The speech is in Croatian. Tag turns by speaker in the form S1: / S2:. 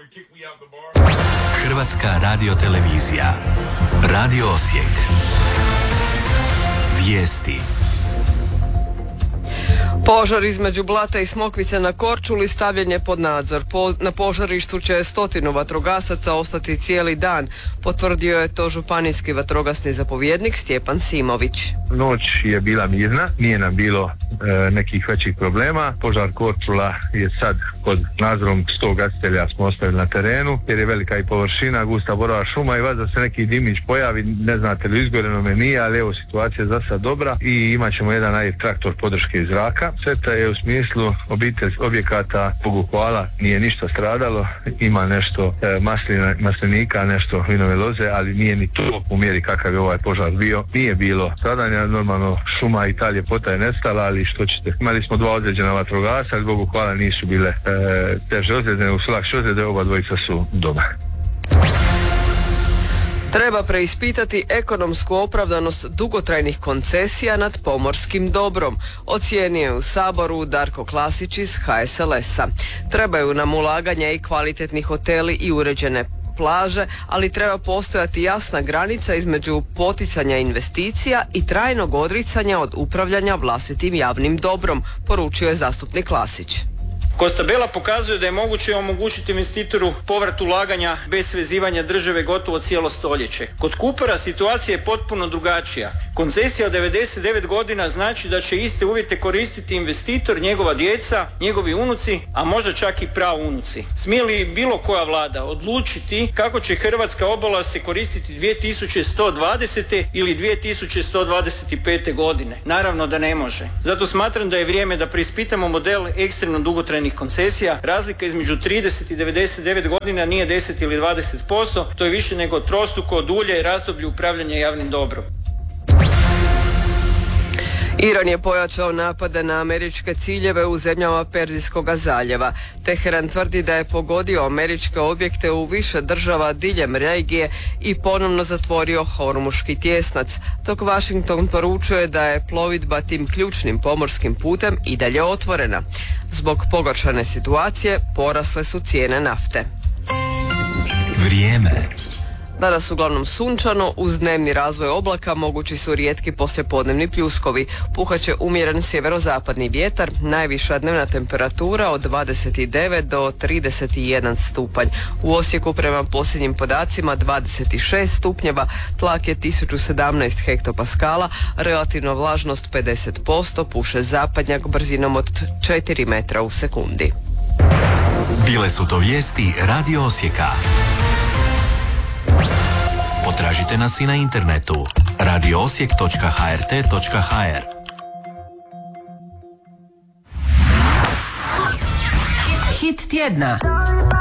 S1: Hrvatska radiotelevizija. Radio Osijek. Vijesti.
S2: Požar između Blata i Smokvice na Korčuli stavljen je pod nadzor. Na požarištu će 100 vatrogasaca ostati cijeli dan, potvrdio je to županijski vatrogasni zapovjednik Stjepan Simović.
S3: Noć je bila mirna, nije nam bilo nekih većih problema. Požar Korčula je sad pod nadzorom 100 gasitelja smo ostavili na terenu, jer je velika i površina, gusta borova šuma i valjda se neki dimić pojavi, ne znate li izgoreno me nije, ali evo situacija je za sad dobra i imat ćemo jedan traktor podrške iz zraka. Šteta je u smislu objekata, Bogu hvala, nije ništa stradalo, ima nešto maslinika, nešto vinove loze, ali nije ni to u mjeri kakav je ovaj požar bio. Nije bilo stradanja, normalno šuma i ta ljepota je nestala, ali što ćete, imali smo 2 ozlijeđena vatrogasca, ali Bogu hvala nisu bile teže ozljede, nego su lakše ozljede, oba dvojica su doma.
S2: Treba preispitati ekonomsku opravdanost dugotrajnih koncesija nad pomorskim dobrom, ocijenio je u Saboru Darko Klasić iz HSLS-a. Trebaju nam ulaganja i kvalitetni hoteli i uređene plaže, ali treba postojati jasna granica između poticanja investicija i trajnog odricanja od upravljanja vlastitim javnim dobrom, poručio je zastupnik Klasić.
S4: Tabela pokazuje da je moguće omogućiti investitoru povrat ulaganja bez svezivanja države gotovo cijelo stoljeće. Kod Kupara situacija je potpuno drugačija. Koncesija od 99 godina znači da će iste uvjete koristiti investitor, njegova djeca, njegovi unuci, a možda čak i praunuci. Smije li bilo koja vlada odlučiti kako će hrvatska obala se koristiti 2120. ili 2125. godine? Naravno da ne može. Zato smatram da je vrijeme da preispitamo model ekstremno dugotrajnih koncesija. Razlika između 30 i 99 godina nije 10 ili 20%, to je više nego trostruko dulje razdoblje upravljanja javnim dobrom.
S2: Iran je pojačao napade na američke ciljeve u zemljama Perzijskog zaljeva. Teheran tvrdi da je pogodio američke objekte u više država diljem regije i ponovno zatvorio Hormuški tjesnac, dok Washington poručuje da je plovidba tim ključnim pomorskim putem i dalje otvorena. Zbog pogoršane situacije porasle su cijene nafte.
S1: Vrijeme.
S2: Danas uglavnom sunčano, uz dnevni razvoj oblaka mogući su rijetki poslijepodnevni pljuskovi. Puhat će umjeren sjeverozapadni vjetar, najviša dnevna temperatura od 29 do 31 stupanj. U Osijeku prema posljednjim podacima 26 stupnjeva, tlak je 1017 hektopaskala, relativna vlažnost 50%, puše zapadnjak brzinom od 4 metra u sekundi.
S1: Bile su to vijesti Radio Osijeka. Potražite nas i na internetu radioosijek.hrt.hr.
S5: Hit tjedna.